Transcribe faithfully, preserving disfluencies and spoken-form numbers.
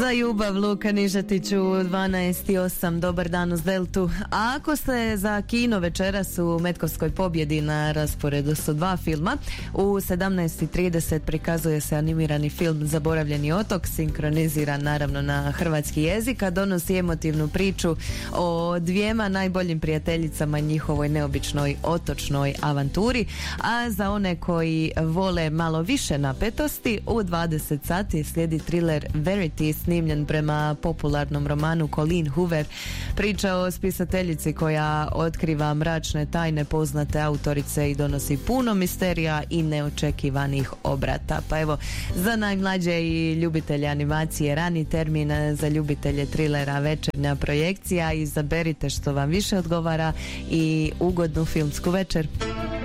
Za ljubav, Luka Nižetiću, dvanaest i osam, dobar dan uz Deltu. A ako ste za kino večeras u Metkovskoj pobjedi, na rasporedu su dva filma. U sedamnaest i trideset prikazuje se animirani film Zaboravljeni otok, sinkroniziran naravno na hrvatski jezik, a donosi emotivnu priču o dvijema najboljim prijateljicama i njihovoj neobičnoj otočnoj avanturi. A za one koji vole malo više napetosti, u dvadeset sati slijedi thriller Verity, snimljen prema popularnom romanu Colleen Hoover. Priča o spisateljici koja otkriva mračne tajne poznate autorice i donosi puno misterija i neočekivanih obrata. Pa evo, za najmlađe i ljubitelje animacije rani termin, za ljubitelje trilera večernja projekcija. Izaberite što vam više odgovara i ugodnu filmsku večer.